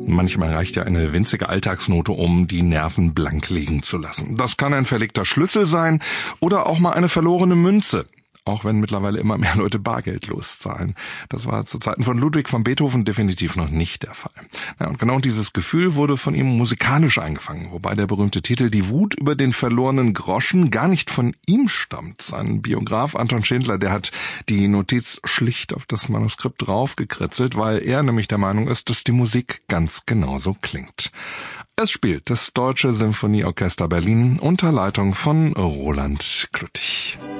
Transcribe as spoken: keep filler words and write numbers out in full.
Manchmal reicht ja eine winzige Alltagsnote, um die Nerven blank liegen zu lassen. Das kann ein verlegter Schlüssel sein oder auch mal eine verlorene Münze. Auch wenn mittlerweile immer mehr Leute bargeldlos zahlen. Das war zu Zeiten von Ludwig van Beethoven definitiv noch nicht der Fall. Ja, und genau dieses Gefühl wurde von ihm musikalisch eingefangen, wobei der berühmte Titel Die Wut über den verlorenen Groschen gar nicht von ihm stammt. Sein Biograf Anton Schindler, der hat die Notiz schlicht auf das Manuskript draufgekritzelt, weil er nämlich der Meinung ist, dass die Musik ganz genauso klingt. Es spielt das Deutsche Symphonieorchester Berlin unter Leitung von Roland Klüttich.